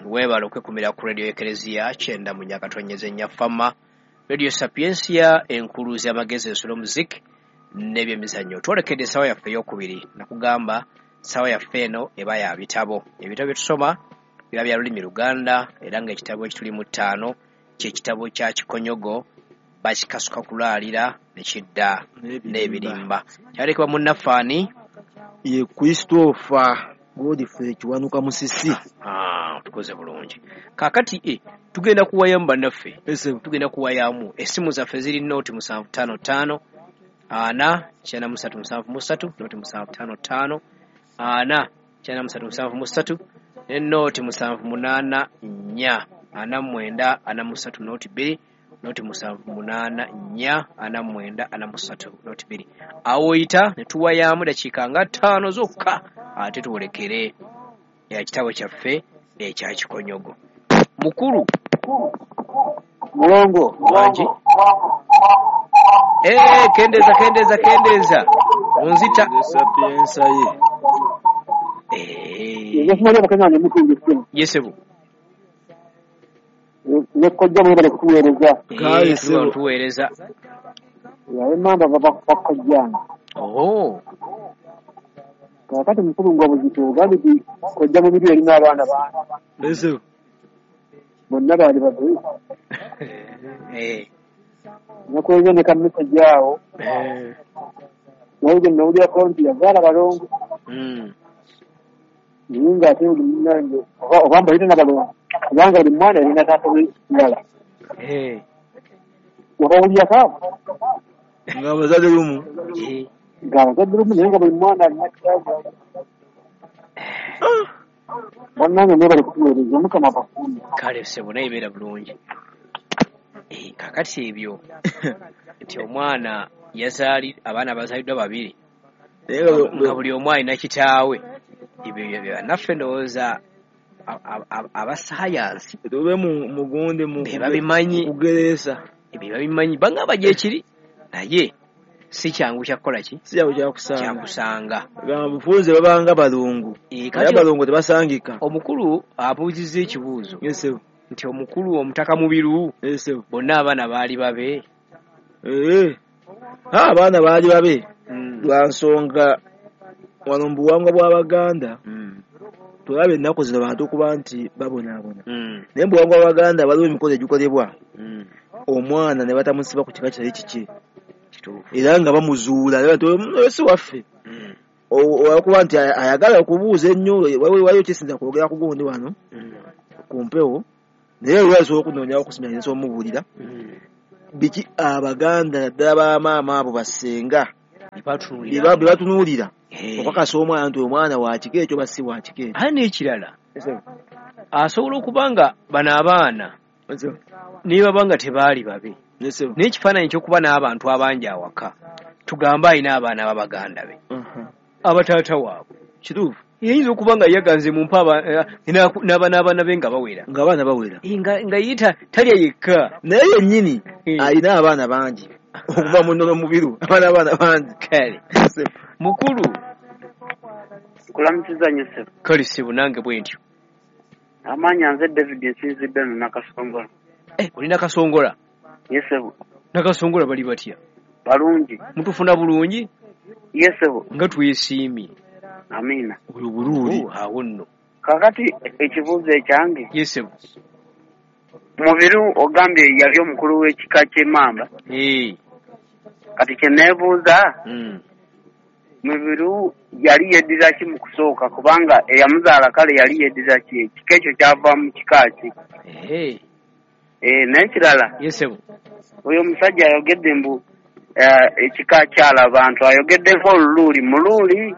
webale okwekumira ku radio Eklezia kyenda mu Nyakatonyeze Nyafama Radio Sapiensia enkuluzi amagezi ensolo muziki n'ebyemizannyo. Twolekedde sawa yaffe ey'okubiri nakugamba sawa yaffe eno eba ya bitabo tusoma biba bya lulimi Luganda era ng'ekitabo ekituli mu 5 ky'ekitabo kya Kikonyogo bakikasuka kulaalira nekidda n'ebirimba kyalekebwa munnafaani ye Christopher Godfrey Kiwanuka Musisi. Tukoze bulungi. Kakati tugenda kuwayamu bannaffe. Tugenda kuwayamu essimu zaffe ziri noti 755 ana kyana 373 noti 755 ana kyana 373 noti 784 ana mwenda ana 3 noti 2 noti 784 ana mwenda ana 3 noti 2 awoyita ne tuwayamu dakiika nga 5 zokka ate tuwolekere ya kitabo kyaffe ekya Kikonyogo. Mukulu mulongo wangi kendeza onzita Sapiensa yesebu nekojja mwebale kutuweereza tuweereza yawe mamba bakojjana kakati mukulu ng'obuzito ogambye kojja mu biri erina abaana bana bonna baali babiri nakweze ne kamisa jaawo nawuje nawulyako nti yazaala balongo naye ng'ate buli munnange oba mbalina n'abalongo kubanga buli mwana yalina taata w'ekirala wabawulyako abo ng'abazadde lumu ng'abazadde lumu naye nga buli mwana alina kitaawe bannange mwebale kutuweereza mukama bakuumi kale sebo naye beera bulungi kakati ebyo nti omwana abaana bazaaliddwa babiri nga buli omu alina kitaawe ebyo bannaffe ndowooza abasayansi tobe mugunde babimanyi kugereesa ebyo babimanyi bangamba gyekiri naye si kyangu kyakukola ki kyakusanga bufunze babanga balungu naye balungu tebasangika. Omukulu abuuzizza ekibuuzo nti omukulu omutaka mubiru bonna abaana baali babe abaana baali babe lwa nsonga wano mu buwangwa bw'Abaganda tulabe ennaku zino bantu okuba nti babonaabona naye mu buwangwa bw'Abaganda waliwo emikolo egikolebwa omwana ne batamusiba ku kika kitali kiki era nga bamuzuula si waffe olwokuba nti ayagala okubuuza ennyo waliwo kyesinza kwogera ku gundi wano ku mpewo naye lwasobola okunoonyawo okusimya nso omubuulira biki Abaganda naddala bamaama abo basenga bye batunuulira okakasa omwana nti omwana wa kika ekyo basi wa kika ekyo. Ate n'ekirala asobola okuba nga bano abaana niba banga tebaali babe n'ekifaananyi ky'okuba n'abantu abangi awaka tugamba alina abaana b'Abaganda be abataata waabwe kituufu yayinza okuba nga yaganze mu mpa n'abaana be nga bawera nga ye talya yekka naye yennyini alina abaana bangi okuva mu nnono mubiru abaana bangi. Kale mukulu kulamukiza Yosef kale sibu nange bwe ntyo amaanyi nze David nsinzidde no Nakasongola. Olina Kasongola? Yesebu. Nakasongola bali batya? Balungi. Mutufuna bulungi? Yesebu. Nga twesiimye. Amina. Oyo bulungi. Awo nno. Kakati ekibuuzo ekyange. Yesebu. Mubiru ogambye yali omukulu w'ekika ky'Emmamba. Kati kye neebuuza. Mubiru yali yeddira ki mu kusooka kubanga eyamuzaala kale yali yeddira ki ekika ekyo kyava mu kika ki? N'ekirala. Yesebu. Oyo omusajja ayogedde mbu ekika kyala abantu ayogeddeko oluluuli muluuli.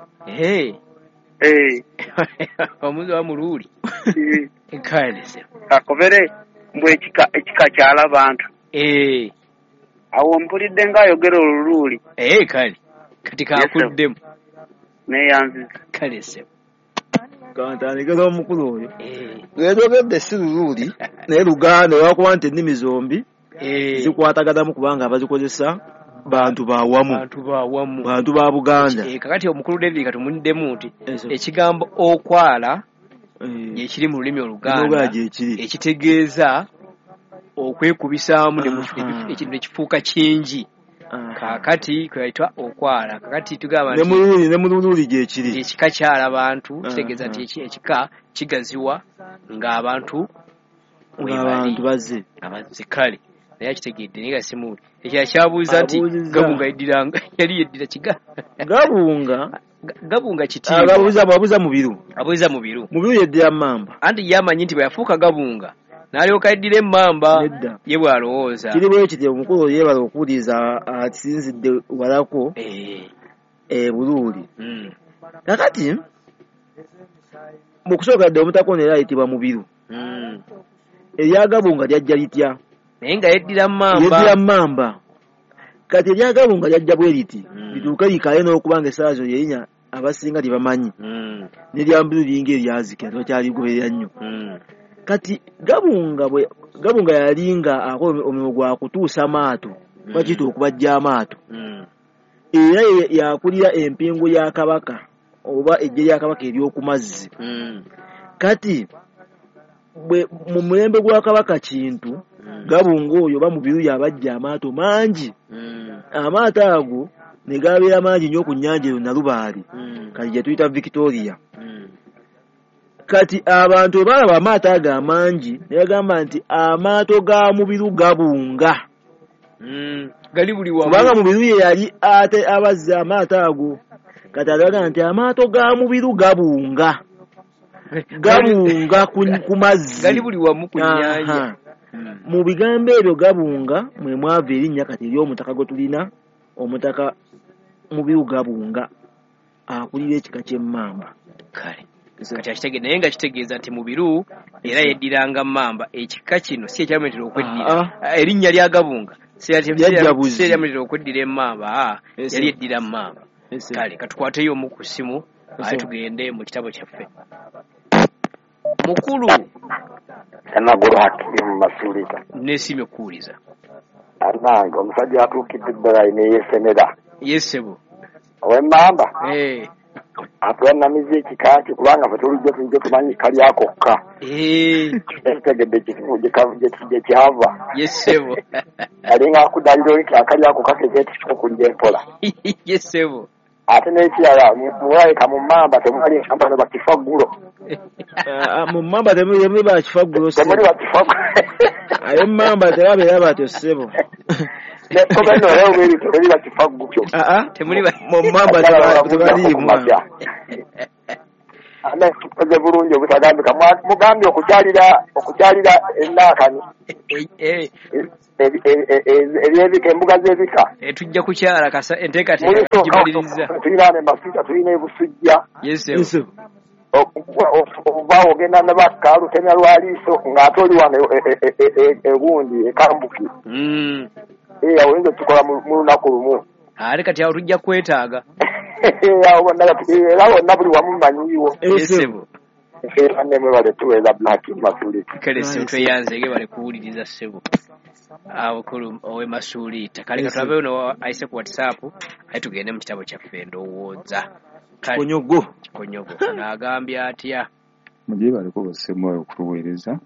Omuzi wa muluuli. Kale akobere mbu ekika kyala abantu. Awo mpulidde ng'ayogera oluluuli. Kale kati kakuddemu. Neeyanziza. Kale se. Kantandikira omukulu oyo. Yayogedde si luluuli naye Luganda olwakuba nti ennimi zombi zikwataganamu kubanga abazikozesa bantu bawamu. Bantu ba Buganda. Kakati omukulu David katumuddemu nti ekigambo okwala ekiri mu lulimi Oluganda ekitegeeza okwekubisaamu ekintu ekifuuka kingi. Kaakati kwayitwa okwala. Kakati tugamba nti ne mu Lululi gyekiri ekika kyala abantu kitegeeza nti ekika kigaziwa ng'abantu bazze kale naye akitegedde naye gasimuli ekya kyabuuza nti Gabunga yali yeddira kiga Gabunga kitiibwa abuuza mu biru yeddira Mamba anti yamanyi nti bwe yafuuka Gabunga n'alyoka yeddira Emmamba ye bw'alowooza kiri bwe kiti omukulu yeebala okuwuliriza asinzidde walako Buluuli. Kakati mu kusooka dde Omutakono era ayitibwa Mubiru. Erya Gabunga lyajja litya? Naye nga yeddira Mamba. Kati erya Gabunga lyajja bwe liti lituuke likale n'okuba nga essaawa zo lyerinya abasinga tebamanyi. N'erya Mubiru linga eryazikira tebakyaligoberera nnyo. Kati Gabunga yalinga akola omulimu gwa kutuusa maato bakiyita okubajja amaato. Era yakulira empingu ya Kabaka oba ejje lya Kabaka ery'oku mazzi. Kati mu mulembe gwa Kabaka Kintu Gabunga oyo ba Mubiru yabajja amaato mangi. Amaato ago ne gabeera mangi nnyo ku nnyanja eyo Nalubaale kati gye tuyita Victoria. Kati abantu balaba amaato ago amangi ne bagamba nti amaato ga Mubiru Gabunga. Gali buli wamu. Kubanga Mubiru ye yali ate abazza amaato ago. Kati alaga nti amaato ga Mubiru Gabunga ku mazzi. Gali buli wamu ku nnyanja. Mu bigambo ebyo Gabunga mwe mwava erinnya kati ery'omutaka gwe tulina omutaka Mubiru Gabunga akulira ekika ky'Emmamba. Kale. Kati akitegedde naye nga kitegeeza nti Mubiru era yeddiranga Mamba. Ekika kino si ekyamuletera okweddira erinnya lya Gabunga seryamuletera okweddira Emmamba yali yeddira Mamba. Kale katukwateyo omu ku ssimu aye tugende mu kitabo kyaffe. Mukulu Amagulu Hakimu mu Masuulita neesiimye okuwuliza anange omusajja atuukidde ebbala neyesemera yesebo ow'Emmamba atwanamiza ekika kye kubanga ffe tulijjo tumanyi kalya kokka ekitegedde ekitifu gye kyava yesebo alinga akudalira nti akalya kokka kekyetiko kulya empola yesebo ate n'ekirala muwaleka mu Mmamba temwali enkampani bakifaggulo mu Mmamba temuli bakifaggulo temuli bakifaggulo aye Mmamba tebabeera batyo ssebo nekomeno leo bweri temuli bakifaggulo temuli mu Mmamba tebaliimu ane tukoze bulungi obutagambika mugambye okukyalira ennaakani ebyebika embuga z'ebika tujja kukyala kasa enteekateeka gimaliriza tulina Mafika tulina Ebusujja yesebo ovaawo ogenda ne Bakkalu temya lwaliiso ng'ate oli wano egundi ekambuki oyinza tukola mu lunaku lumu ate kati awo tujja kwetaaga era wonna buli wamu manyiiwo yesebo era nemwebale tuweeza Black Masuulita kale ssebo tweyanzege bale kuwuliriza ssebo abukulu owe Masuulita kale katulabeyo no ayise ku WhatsApp aye tugende mu kitabo kyaffe ndowooza Kikonyogo n'agambye atya mugiye baliko bassemwa okutuweereza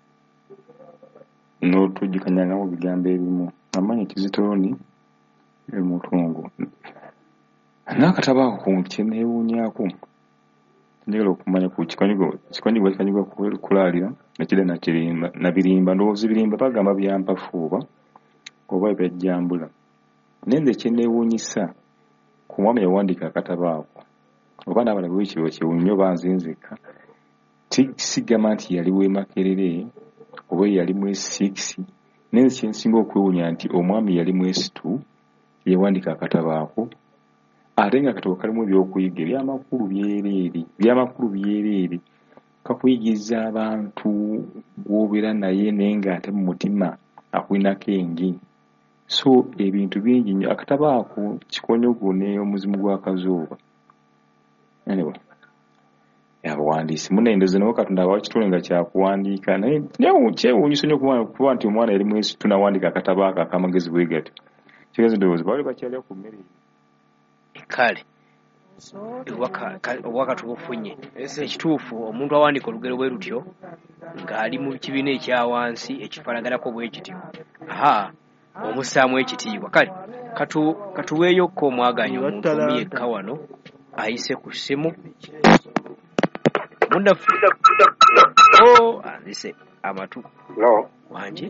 n'otujjukanyanga mu bigambo ebimu amanyi Kizitooni Mutungo n'akatabo ako ku kyeneewuunyako njagala okumanya ku kikonyigwa kulaalira nekida na birimba ndowooza birimba bagamba byampafuuba oba ebyajjambula naye nze kyeneewuunyisa ku mwami yawandiika akatabo ako oba n'abala bwekiro kyewuunyo banzinzika sigamba nti yali w'e Makerere oba yali mu S6 naye nze kyensinga okwewuunya nti omwami yali mu S2 yawandiika akatabo ako ate nga akatabo kalimu ebyokuyiga ebyamakulu byereere kakuyigiriza abantu gw'obeera naye nga ate mu mutima akulinako engi so ebintu bingi nnyo akatabo ako Kikonyogo ne Omuzimu gwa Kazooba anyway abawandiisi munendoze nawo Katonda awakitule nga kyakuwandiika naye kyewuunyisa nnyo kuba nti omwana yali mwesi tunawandiika akatabo ako akamagezi bwe gatyo kigezi ndowooza baali bakyalya ku mmere kale waka tubufunye ekituufu omuntu awandiika olugero bwe lutyo ng'ali mu kibiina ekyawansi ekifalaganako bwe kityo omussaamu ekitiibwa kale katuweeyokko omwaganyi omuntu omu yekka wano ayise ku ssimu munnaffe anzise amatu wangi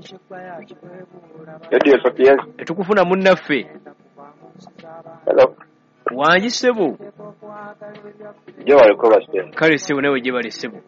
etukufuna munnaffe wangi ssebo kale ssebo nawe gye bali ssebo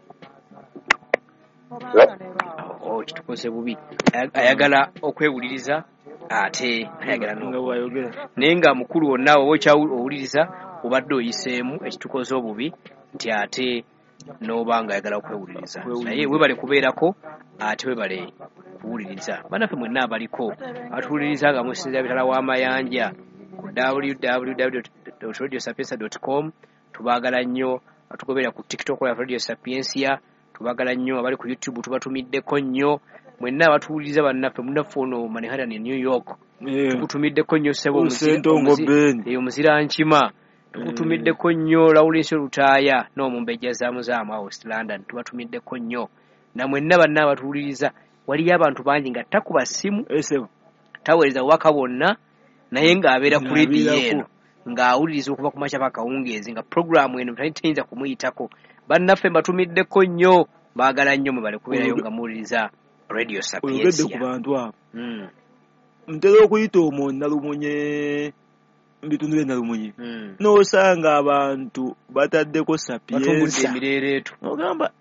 kitukoze bubi ayagala okwewuliriza ate ayagala naye nga mukulu wonna oba okyawuliriza obadde oyiseemu ekitukoze obubi nti ate n'oba nga ayagala okwewuliriza naye webale kubeerako ate webale kuwuliriza bannaffe mwenna abaliko atuwuliriza nga musinza bitala w'amayanja ku www.radiosapiensia.com tubaagala nnyo atugoberera ku tiktok ya Radio Sapiensia tubaagala nnyo abali ku YouTube tubatumiddeko nnyo mwenna abatuwuliriza bannaffe munnaffe ono Manhattan New York tukutumiddeko nnyo ssebo omuzirankima tukutumiddeko nnyo Lawrence Lutaaya n'omumbejja zaamuzaamu West London tubatumiddeko nnyo na mwenna banna abatuwuliriza waliyo abantu bangi nga takuba ssimu taweereza waka bonna naye ng'abeera ku leediyo eno ng'awuliriza okuva ku makya pakawungeezi nga puroguramu eno tayinza kumuyitako bannaffe mbatumiddeko nnyo baagala nnyo mwe bali kubeerayo nga muwuliriza Radio Sapiensia. Oyogedde ku bantu abo ntera okuyita omwo Nalumunye mbitundu bye Nalumunye n'osanga abantu bataddeko Sapiensia emireereetu ogamba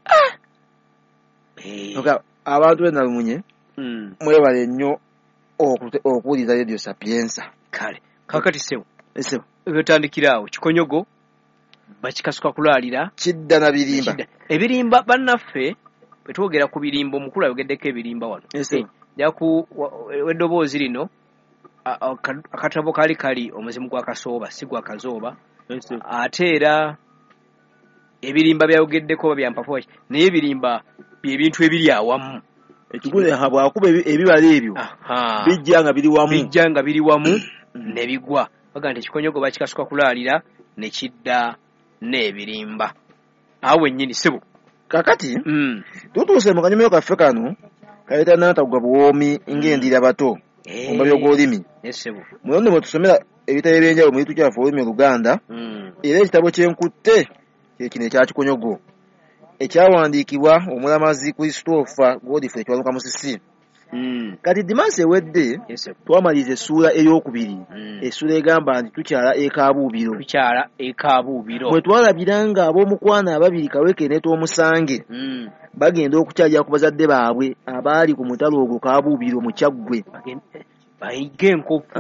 abantu bye Nalumunye mwebale nnyo okuwuliriza Radio Sapiensia. Kale kakati sewo byotandikira awo kikonyogo bakikasuka kulaalira kidda na birimba ebirimba bannaffe bwetwogera ku birimba omukulu ayogeddeko ebirimba wano jaku weddoboozi lino akatabo kali omuzimu gwa kasooba si gwa kazooba ate era ebirimba byayogeddeko byampafu naye ebirimba byebintu ebiri awamu ekigule bwakuba ebibala ebyo bijja nga biri wamu ne bigwa baga nti ekikonyogo bakikasuka kulaalira ne kidda n'ebirimba awo wennyini ssebo kakati tutuuse mu kanyumiro kaffe kano kayita n'atagwa buwoomi ng'endira bato omubyo gw'olulimi mulondo mwe tusomera ebitabo ebyenjawulo mu litukyafu olulimi Oluganda era ekitabo kyenkutte kyekino ekya kikonyogo ekyawandiikibwa omulamazi Christopher Godfrey Kiwanuka Musisi kati dimansi ewedde twamaliriza essuula ey'okubiri essuula egamba nti tukyala ekaabuubiro bwe twalabira nga ab'omukwana ababiri Kaweke ne Toomusange bagenda okukyalira ku bazadde baabwe abaali ku mutalo ogwo Kaabuubiro mu Kyaggwe bayiga enkofu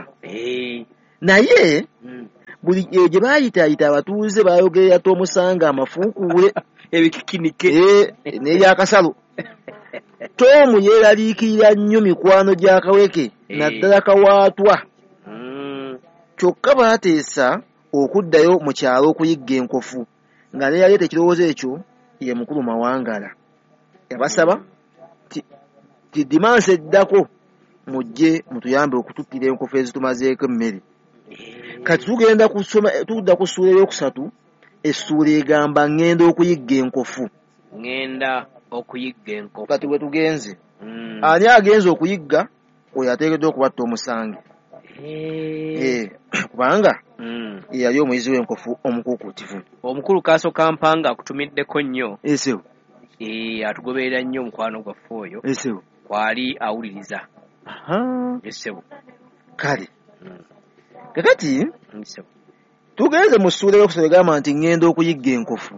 naye buli gye baayitaayita abatuuze baayogerera Toomusange amafuukuule ebikikinike n'ebyakasalo Tomu yeeraliikirira nnyo mikwano gya Kaweke naddala kawaatwa kyokka baateesa okuddayo mu kyalo okuyigga enkofu nga ne yaleeta ekirowoozo ekyo ye mukulu Mawangala yabasaba ti dimansi eddako mujje mutuyambe okututtira enkofu ezitumazeeko emmere kati tugenda kusoma tudda ku ssuula ey'okusatu essuula egamba ngenda okuyigga enkofu kati bwe tugenze ani agenze okuyigga oyo ateekeddwa okubatta omusange kubanga yali omuyizi w'enkofu omukuukutivu omukulu Kaaso Kampanga akutumiddeko nnyo esewo atugoberera nnyo omukwano gwaffe oyo esewo kwali awuliriza esewo kale kakati tugenze mu ssuula ey'okusoma egamba nti ngenda okuyigga enkofu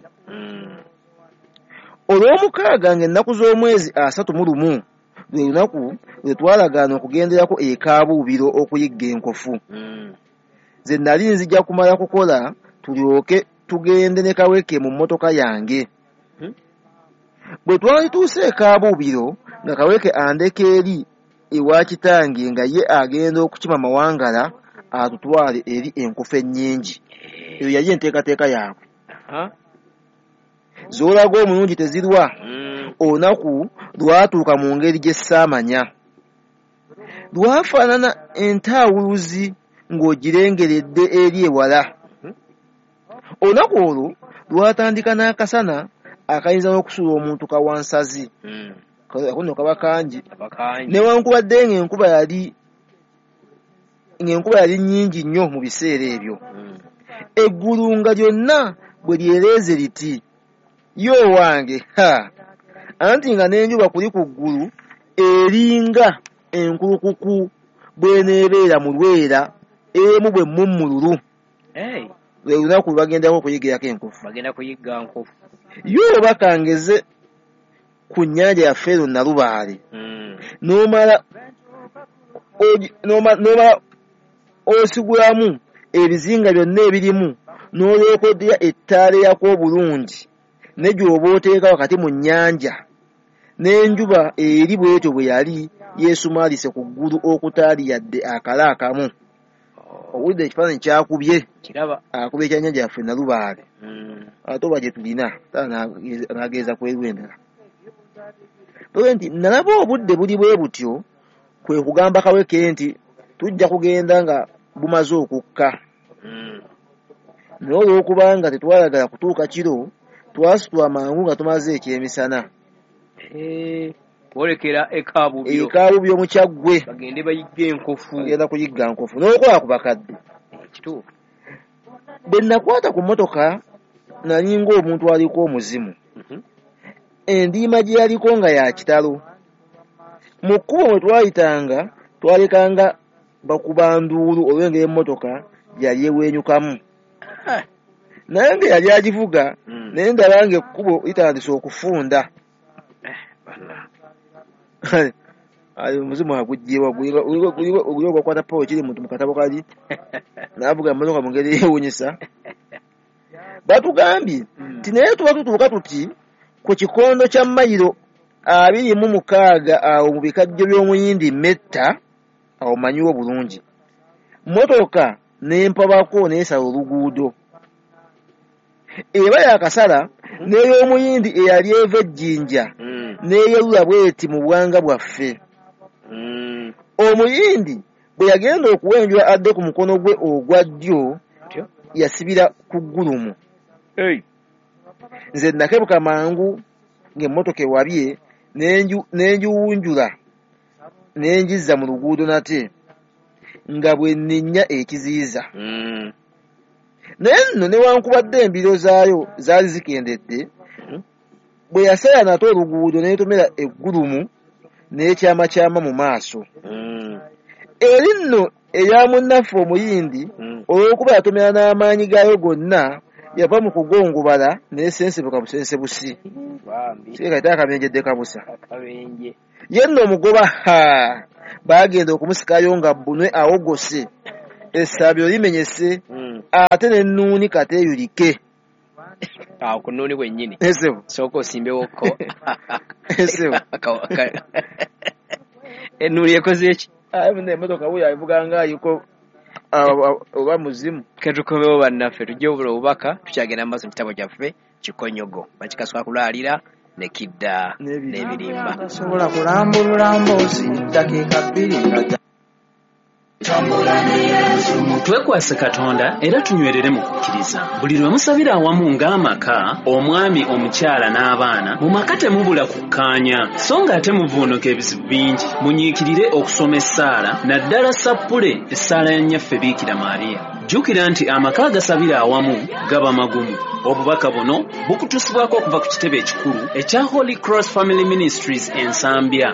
olw'omukaaga ng'ennaku z'omwezi 31 lwe lunaku lwe twalagaana okugenderako ekaabuubiro okuyigga enkofu ze nali nzija kumala kukola tulyoke tugende ne Kaweke mu mmotoka yange bwe twalituuse ekaabuubiro nga Kaweke andeka eri ewa kitange nga ye agenda okukima Mawangala atutwale eri enkofu ennyingi eyo yali enteekateeka yaabwe zoolaga omulungi tezirwa olunaku lwatuuka mu ngeri gye ssaamanya lwafaanana entaawuluzi ng'ogirengeredde eri ewala olunaku olwo lwatandika n'akasana akayinza n'okusuula omuntu kawansazi kuno kaba kangi newankubadde ng'enkuba yali nnyingi nnyo mu biseera ebyo. Eggulu nga lyonna bwe lyeleeze liti yo wange anti nga n'enjuba kuli ku ggulu eringa enkulukuku bw'eneebeera mu lwera emu bwe mummululu. Lwe lunaku lwagendako okuyigirako enkofu. Bagenda kuyigga nkofu. Yo bakangeze ku nnyanja yaffe eno Nalubaale n'omala osigulamu ebizinga byonna ebirimu n'olyokodera ettaala eyako obulungi ne gy'oba oteeka wakati mu nnyanja n'enjuba eri bwetyo bwe yali yeesumaalise ku ggulu okutaali yadde akala akamu. Owulidde ekifaananyi kyakubye akubye ekyannyanja yaffe Nalubaale ate oba gye tulina n'ageeza kweru endala. Nti nalaba obudde buli bwe butyo kwe kugamba kaweke nti tujja kugenda nga bumaze okukka. Naye olw'okubanga tetwayagala kutuuka kiro twasitula mangu nga tumaze ekyemisana. Olekera ekaabubyo mu kyaggwe bagende bayigga enkofu. Bagenda kuyigga nkofu n'okola ku bakadde. Bwe nakwata ku mmotoka nali ng'omuntu aliko omuzimu. Endiima gye yaliko nga ya kitalo. Mu kkubo mwe twayitanga twalekanga bakuba nduulu olw'engeri emmotoka yali eweenyukamu. Naye nga yali agivuga naye ndaba ng'ekkubo litandise okufunda. Omuzimu agugyewa guli ogwakwata pawo kiri muntu mu katabo kali n'avuga emmotoka mu ngeri eyeewunyisa. Batugambye nti naye tuba tutuuka tuti ku kikondo kya mayiro 26 awo mu bikajjo by'omuyindi Metta, awo manyiwo bulungi. Motoka n'empabako n'esala oluguudo. Eba yakasala n'ey'omuyindi eyali eva ejjinja n'eyerula bweti mu bwanga bwaffe. Omuyindi bwe yagenda okuwenjula adde ku mukono gwe ogwa ddyo yasibira ku ggulumu. Nze nakebuka mangu ng'emmotoka ewabye n'engiwunjula n'engizza mu luguudo nate nga bwe nninnya ekiziyiza. Naye nno newankubadde embiro zaayo zaali zikendedde, bwe yasala nate oluguudo n'etomera eggulumu n'ekyamakyama mu maaso. Eri nno eya munnaffe omuyindi olw'okuba yatomera n'amaanyi gaayo gonna yava mu kugongobala n'esensebuka busensebusi. Kati akabenjedde kabusa. Ye nno omugoba baagenda okumusikayo nga bbunwe awogose, essabiro limenyese ate n'ennuuni kateeyulike. Awo ku nnuuni bwennyini sooka osimbewokko. Ennuuni ekoze eki? Emmotoka wuyo avuga ng'ayiko oba muzimu. Ketukomewo bannaffe tujja obula obubaka tukyagenda mu maaso mu kitabo kyaffe Kikonyogo bakikaswa kulaalira ne kidda n'ebirimba. Tasobola kulambulula mboozi dakiika 2 nga twekwase Katonda era tunywerere mu kukkiriza. Buli lwe musabira awamu ng'amaka, omwami, omukyala n'abaana, mu maka temubula kukkaanya, so ng'ate muvuunuka ebizibu bingi. Munyiikirire okusoma essaala, naddala sappule essaala ya nnyaffe Biikira Maaliya. Jjukira nti amaka agasabira awamu gaba magumu. Obubaka buno bukutusibwako okuva ku kitebe ekikulu ekya Holy Cross Family Ministries Ensambya.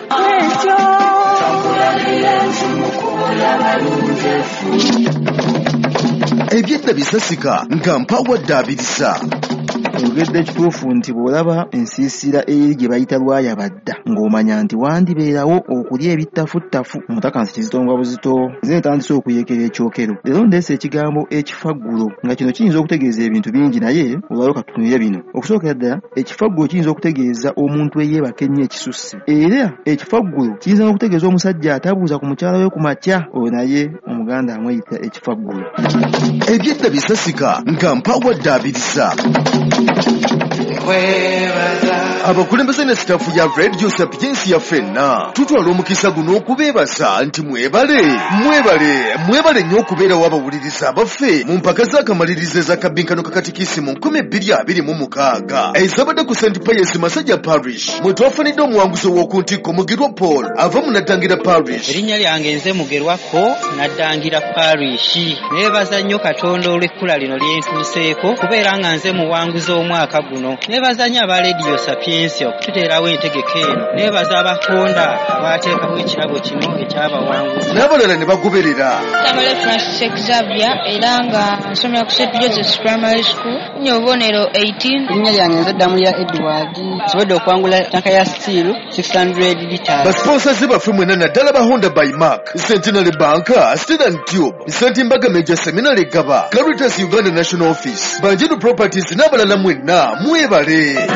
Ebyedda bisasika nga mpawadde abirisa. Ogedde ekituufu nti bw'olaba ensiisira eri gye bayita lwayabadda ng'omanya nti wandibeerawo okulya ebittafuttafu. Omutakansi Kizito Buzito nze ntandise okuyeekera ekyokero. Leero ndeese ekigambo ekifaggulo nga kino kiyinza okutegeeza ebintu bingi naye olwalo katutunulire bino. Okusookera ddala ekifaggulo kiyinza okutegeeza omuntu eyeebaka ennyo ekisusse, era ekifaggulo kiyinza n'okutegeeza omusajja atabuuza ku mukyala we ku makya, oyo naye Omuganda amweyita ekifaggulo. Ebyedda bisasika nga mpawadde abirisa. Webaza abakulembeze ne sitaafu ya Radio Sapiensia ffenna tutwala omukisa guno okubeebaza nti mwebale nnyo okubeerawo abawuliriza abaffe mu mpaka z'akamalirizo ez'akabinkano kakatikisimu 2026 ezabadde ku St. Pius Masajja Parish mwe twafunidde omuwanguzi w'okuntikko Mugerwa Paul ava mu Naddangira Parish. Erinnya lyange nze Mugerwa Paul, Naddangira Parish. Neebaza nnyo Katonda olw'ekkula lino lyentuuseeko kubeera nga nze muwanguzi omwaka guno. Neebaza nnyo aba Radio Sapiensia okututeerawo entegeka eno. Neebaza abatonda abateekawo ekirabo kino ekyabawanguzi. N'abalala ne bagoberera. Tamale Francis Xavier era nga nsomera ku St. Joseph's Primary School. Nyobonero 18. Erinnya lyange nze Damulya Edward. Nsobodde okwangula tanka ya steel 600 litres. Basponsazi baffe mwena naddala ba Honda by Mark, Centenary Bank, Steel and Tube, St. Mbaga Major Seminary Gaba, Caritas Uganda National Office, Banjiru Properties n'abalala mwenna mwebale.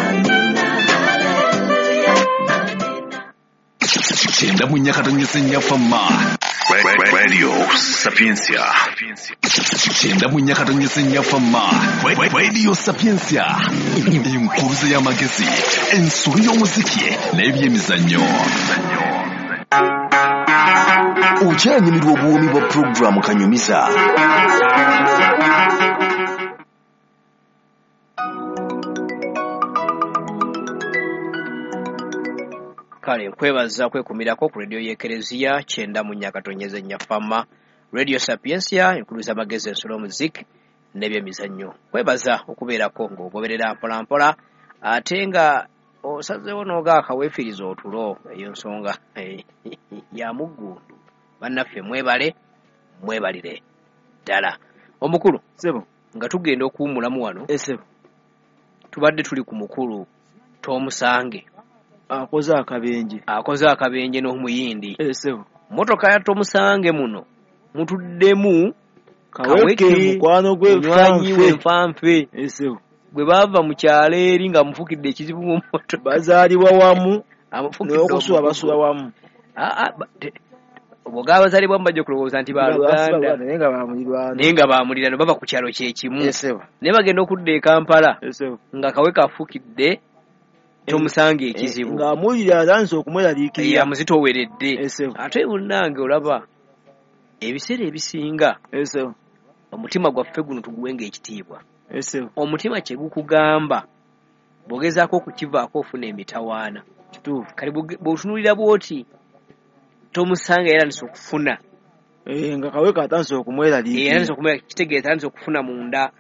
Chenda munyakatonyese nyafama Radio Sapiensia. Chenda munyakatonyese nyafama Radio Sapiensia. Enkuruze y'amagezi, ensuru y'omuziki n'ebyemizannyo. Okyanyumirwa obuwoomi bwa pulogulaamu Kanyumiza. Kale nkwebaza kwekumirako ku radio y'Ekereziya Chenda munyakatonyeze nyafama Radio Sapiensia enkuluza amagezi ensolo omuziki n'ebyemizannyo. Kwebaza okubeerako ng'ogoberera mpolampola ate nga osazeewo n'ogaaka weefiriza otulo eyo nsonga ya muggundu. Bannaffe mwebalire ddala. Omukulu sebo nga tugenda okuwummulamu wano esebo tubadde tuli ku mukulu Tomusange akoze akabenje n'omuyindi esebo motoka ya Tomusange muno mutuddemu kaweke mukwano gwe fanfe esebo gwe bava mu kyalo eri nga mufukidde ekizibu mu moto bazaalibwa wamu n'okusula basula wamu Boga bazalibwa mbajja kulowooza nti baluganda naye nga baamulirano bava ku kyalo kyekimu naye bagenda okudda e Kampala nga kaweka afukidde Tomusange ekizibu ng'amulira atanze okumweraliikirira amuzitooweredde ate bunnange olaba ebiseera ebisinga omutima gwaffe guno tuguwenga ekitiibwa omutima kye gukugamba bw'ogezaako okukivaako ofuna emitawaana kale bw'otunuulira bw'oti Tomusange era nso okufuna nga kaweka atanze okumweraliikirira era nso okumweraliikirira kitegeeza atanze okufuna munda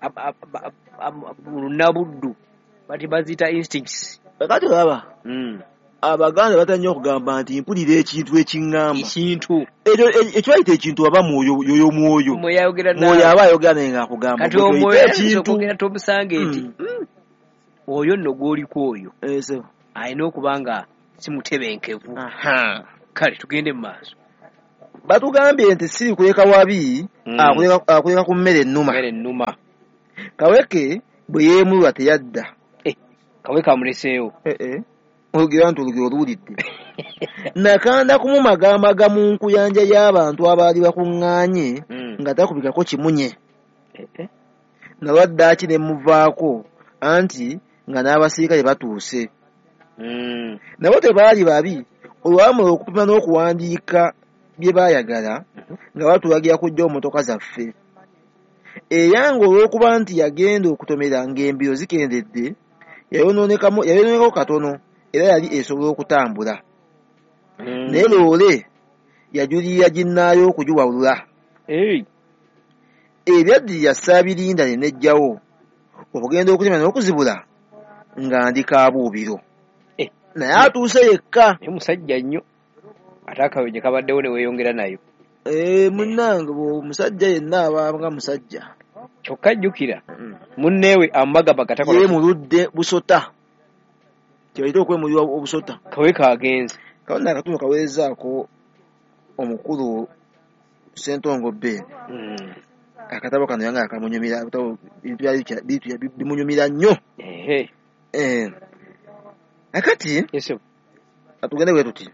lunnabuddu bati bazita instincts kati olaba Abaganda batannyo okugamba nti mpulira ekintu ekiŋŋamba ekyo bayita ekintu aba mwoyo mwoyo aba ayogera naye ng'akugamba kati omwoyo okugera Tomusange nti oyo nno gw'oliko oyo alina okuba nga simutebenkevu. Kale tugende mu maaso. Batugambye nti siri kuleka wabi akuleka ku mmere ennuma. Kaweke bwe yeemulwa teyadda. Kaweke amuleseewo. Olugero nti olugero oluwulidde. Nakanda kumumagamaga mu nkuyanja y'abantu abaali bakuŋŋaanye nga takubikako kimunye. Nalwaddaaki ne muvaako anti nga n'abasirikale batuuse. Nabo tebaali babi. Olwamala okupima n'okuwandiika bye baayagala nga batulagira kujja omotoka zaffe. Eyanga olw'okuba nti yagenda okutomera ng'embiro zikendedde yayonoonekako katono era yali esobola okutambula. Naye loole yajulirira ginnaayo okugiwalula. Ebyaddirira Ssaabirinda ne nejjawo okugenda okutema n'okuzibula nga ndi kaabuubiro. Naye atuuse yekka. Musajja nnyo. Ate akabenje kabaddewo ne weeyongera nayo. Munnange omusajja yenna abanga musajja. Kyokka jjukira munneewe amagabaga takola. Yeemuludde busota. Kyoyita okwemulirwa obusota. Kaweka agenze. Kawana akatuno kaweezaako omukulu Ssentongo Ben. Akatabo kano yanga akamunyumira bimunyumira nnyo. Akati atugende bwe tuti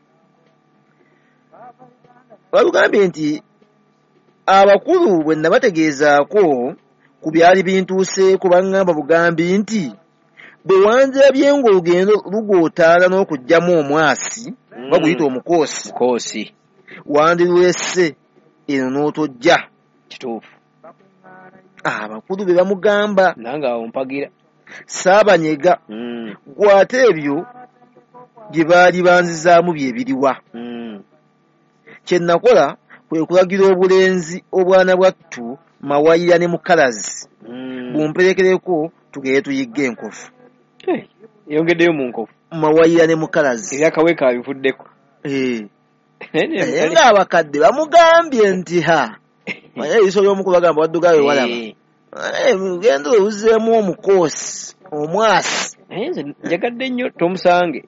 bagambye nti abakulu bwe nabategeezaako ku byali bintuuseeko baŋŋamba bugambi nti bwe wanjabye ng'olugendo lugootaala n'okugyamu omwasi baguyita omukoosi wandirwese eno n'otojja kituufu abakulu be bamugamba nange awo mpagira saabanyega gwate ebyo gye baali banzizaamu bye biriwa kye nakola kwe kulagira obulenzi obwana bwattu Mawayira ne Mukalazi bumperekereko tugere tuyigga enkofu yongeddeyo mu nkofu Mawayira ne Mukalazi ebyakaweka bivuddeko nga abakadde bamugambye nti manye eriiso ly'omukulu bagamba waddugawe walaba genda owuzeemu omukoosi omwasi njagadde nnyo tomusange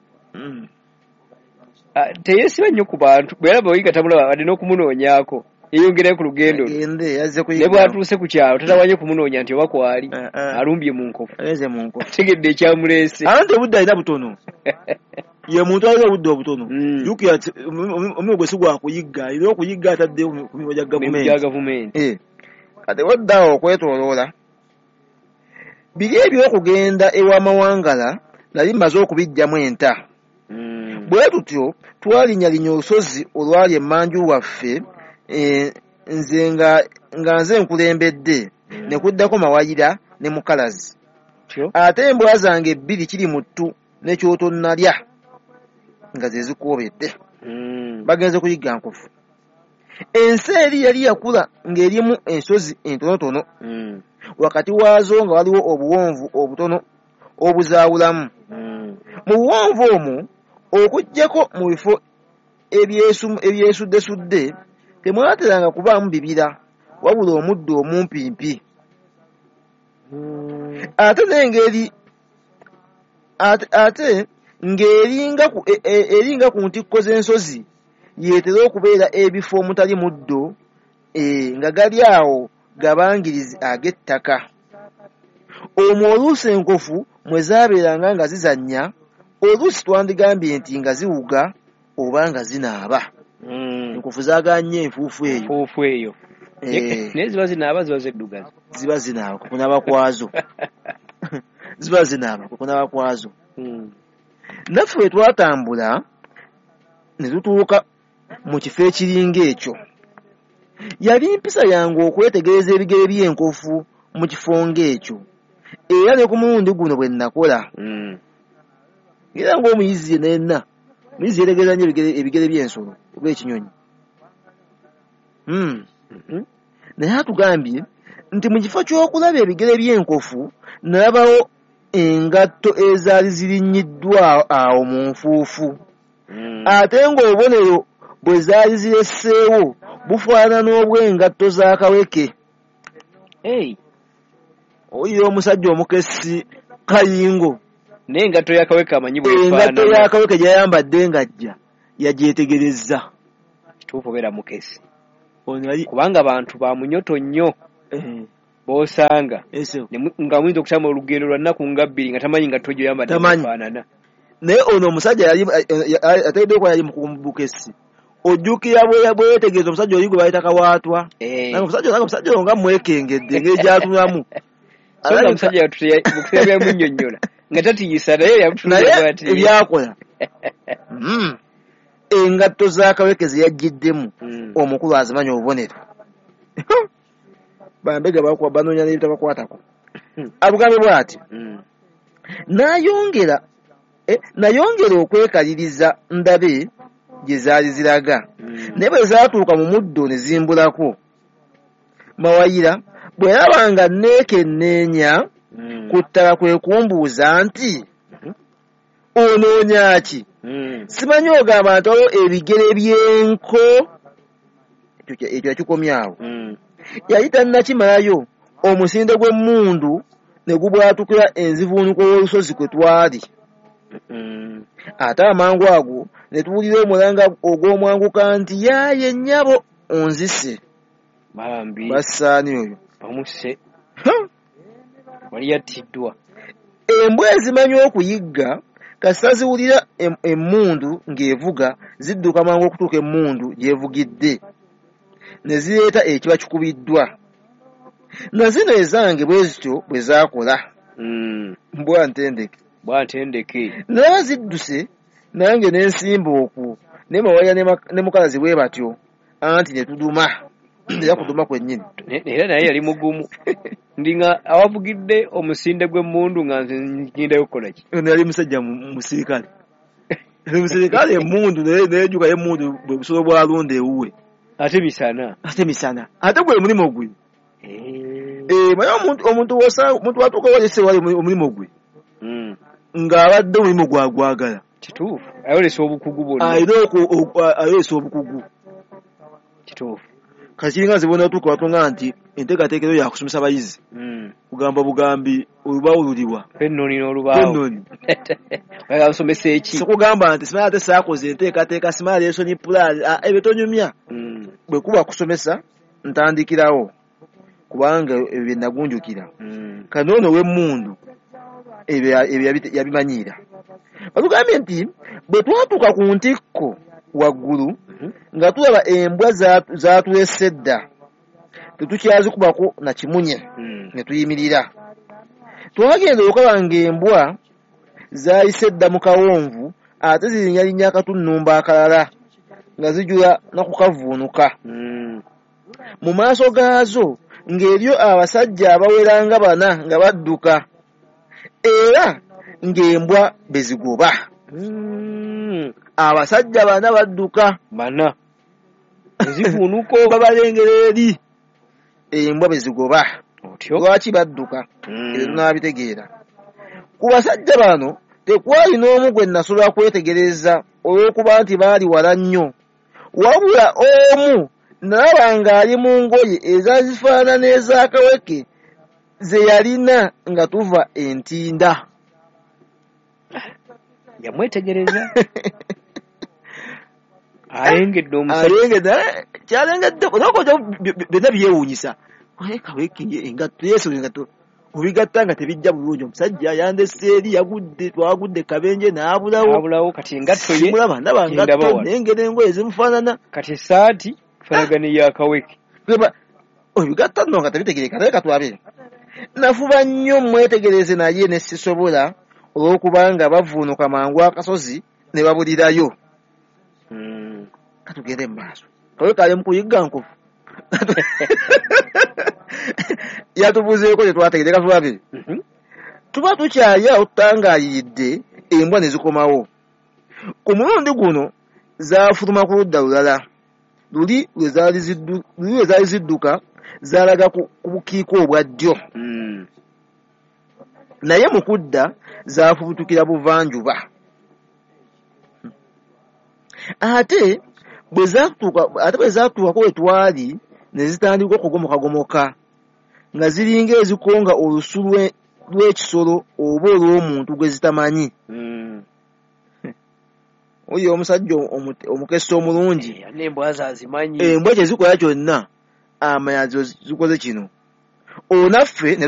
teyesiba nnyo ku bantu bweraba oyiga tamulaba wadde n'okumunoonyaako yeyongerayo ku lugendo ne bwatuuse ku kyalo tatawanye kumunoonya nti oba kwali alumbye mu nkofu ategedde ekyamuleese anti obudde alina butono ye muntu alina obudde obutono jukira omulimu gwe si gwakuyigga alina okuyigga ataddeyo ku mirimu gya gavumenti kati waddaawo okwetooloola biri ebyokugenda ew'amawangala nali mmaze okubijjamu enta bwe tutyo twalinyalinya olusozi olwali emmanju waffe nze nga nze nkulembedde ne kuddako Mawayira ne Mukalazi ate embwa zange ebbiri kiri mu ttu n'ekyotonnalya nga ze zikoobedde bagenze kuyigga nkofu ensi eri yali yakula ng'erimu ensozi entonotono wakati waazo nga waliwo obuwonvu obutono obuzaawulamu mu buwonvu omwo okuggyako mu bifo ebyesuddesudde temwateranga kubaamu bibira wabula omuddo omumpimpi ate ng'eringa ku ntikko z'ensozi yeetera okubeera ebifo omutali muddo nga gali awo gabangirizi ag'ettaka omwo oluusi enkofu mwe zaabeeranga nga zizannya oluusi twandigambye nti nga ziwuga oba nga zinaaba enkofu zaaganye enfuufu eyo naye ziba zinaaba ziba zeddugazi ziba zinaaba kukunaaba kwazo ziba zinaaba kukunaaba kwazo naffe bwe twatambula ne tutuuka mu kifo ekiringa ekyo yali mpisa yange okwetegereza ebigere by'enkofu mu kifo ng'ekyo era ne ku mulundi guno bwe nakola era ng'omuyizi yenna muyizi yetegereza nnyo ebigere by'ensolo oba ekinyonyi naye atugambye nti mu kifo ky'okulaba ebigere by'enkofu nalabawo engatto ezaali zirinnyiddwa awo mu nfuufu ate ng'obubonero bwe zaali ziresseewo bufaanana n'obw'engatto za kaweke oyira omusajja omukessi kayingo naye engatto ya kaweke amanyi bwefaanana engatto ya kaweke gy'ayambadde ng'ajja yagyetegerezza kituufu obeera mukessi kubanga abantu ba munyoto nnyo b'osanga nga muyinza okutambula olugendo lwa nnaku nga bbiri nga tamanyi ngatto gyo yambadde bwefaanana naye ono omusajja ategeddeko kuba yali mukessi ojjukira bweyetegereza omusajja oli gwe bayita kawaatwa omusajja oyo nga mwekengedde ng'egyatulamu omusajja bukusera byamunnyonnyola nga tatiyisa naye ebyakola engatto za kaweke ze yaggiddemu omukulu azimanyi obubonero bambega banoonya n'ebitabakwatako abugambe bw'ati nayongera okwekaliriza ndabe gye zaali ziraga naye bwe zaatuuka mu muddo ne zimbulako Mawayira bwe yalaba nga neekenneenya ku ttala kwe kumbuuza nti onoonya ki simanyi ogamba nti olwo ebigere by'enko ekyo yakikomyawo yali tannakimalayo omusinde gw'emmundu ne gubwatukira enzivuunuko y'olusozi kwe twali ate amangu ago ne tuwulira omulanga ogw'omwanguka nti yaaye nnyabo onzise bassaani oyo bamusse wali yattiddwa embwa ezimanyi okuyigga kasita ziwulira emmundu ng'evuga zidduka mangu okutuuka emmundu gy'evugidde ne zireeta ekiba kikubiddwa na zino ezange bwe zityo bwe zaakola mbwa ntendeke bwantendeke naye zidduse nange n'ensimba okwo naye mawaya ne mukalazi bwe batyo anti ne tuduma era kuduma kwennyini era naye yali mugumu ndinga awavugidde omusinde gw'emmundu nga nze ngindayo kukola ki ono yali musajja musirikale omusirikale emmundu neejuka y'emmundu bwe busobo bwalonda ewuwe ate misana ate gwe mulimu gwe manyi omuntu watuuka walese wali omulimu gwe ng'abadde omulimu gwagwagala kituufu ayolesa obukugu bwonna ayolesa obukugu kituufu kakiringa zibona otuuka watunga nti enteekateekero yakusomesa abayizi kugamba bugambi olubawululibwa ennoni n'olubaawo basomesa eki sikugamba nti simala ate saakoze enteekateeka simala lesoni pulaani ebyo tonyumya bwe kuba kusomesa ntandikirawo kubanga ebyo bye nagunjukira kanoono w'emmundu ebyo yabimanyiira batugambye nti bwe twatuuka ku ntikko waggulu nga tulaba embwa zaatulese dda tetukyazikubako na kimunye ne tuyimirira twagenda okukaba ng'embwa zaayise dda mu kawonvu ate zirinyalinya akatunnumba akalala nga zijula nakukavuunuka mu maaso gaazo ng'eryo abasajja abaweranga 4 nga badduka era ng'embwa bezigoba abasajja 4 badduka ezivuunuko babalengera eri embwa bezigoba lwaki badduka ebyo tunaabitegeera ku basajja bano tekwali n'omu gwe nasobola kwetegereza olw'okuba nti baali wala nnyo wabula omu nalaba ng'ali mu ngoye ezazifaanana ez'akaweke ze yalina nga tuva entinda yamwetegereza alengedde omusajja kyalengeddeko nakoja byonna byewuunyisa kaweke engatto yesu engatto obigatta nga tebijja bulungi omusajja yandese eri yagudde twagudde kabenje n'abulawo kati engatto ye mulaba ndaba ngatto nengera engoye zimufaanana kati esaati fanagani yakaweke obigatta nno nga tebitegereka naye katwabire nafuba nnyo mwetegereze naye ne sisobola olw'okubanga bavuunuka mangu akasozi ne babulirayo katugere mu maaso kaweke ali mu kuyigga nkofu yatubuzeeko tetwategereka tulabire tuba tukyali awo tutangaayidde embwa ne zikomawo ku mulundi guno zaafuluma ku ludda lulala luli lwe zaali zidduka zaalaga ku bukiiko obwa ddyo naye mu kudda zaafubutukira buvanjuba ate bwe zaatuukako we twali ne zitandika okugomokagomoka nga ziringa ezikonga olusu lw'ekisolo oba olw'omuntu gwe zitamanyi oyo omusajja omukesa omulungi embwa kyezikola kyonna amanya zikoze kino olwo naffe